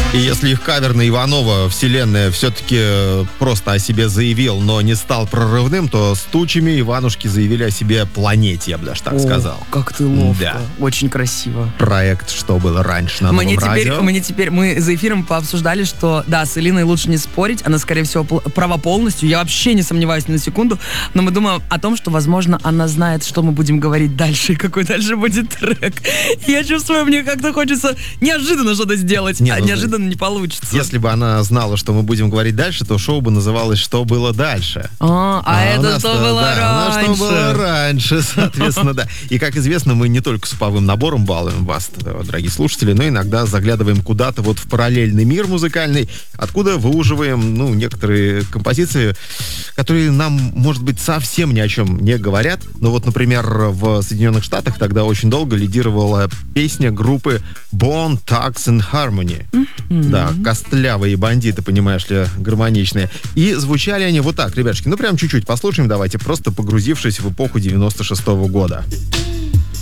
И если их кавер на Иванова «Вселенная» все-таки просто о себе заявил, но не стал прорывным, то с «Тучами» Иванушки заявили о себе «Планете», я бы даже так сказал. Как ты ловко. Да. Очень красиво. Проект «Что было раньше» на Новом радио. Мы за эфиром пообсуждали, что да, с Элиной лучше не спорить, она, скорее всего, права полностью. Я вообще не сомневаюсь ни на секунду, но мы думаем о том, что, возможно, она знает, что мы будем говорить дальше, и какой дальше будет трек. Я чувствую, мне как-то хочется неожиданно что-то сделать, неожиданно не получится. Если бы она знала, что мы будем говорить дальше, то шоу бы называлось «Что было дальше». Это что было раньше. Что было раньше, соответственно, да. И, как известно, мы не только суповым набором балуем вас, дорогие слушатели, но иногда заглядываем куда-то вот в параллельный мир музыкальный, откуда выуживаем, некоторые композиции, которые нам, может быть, совсем ни о чем не говорят. Но вот, например, в Соединенных Штатах тогда очень долго лидировала песня группы Bone Thugs and Harmony. Да, костлявые бандиты, понимаешь ли, гармоничные. И звучали они вот так, ребятушки. Прям чуть-чуть послушаем давайте, просто погрузившись в эпоху 96-го года.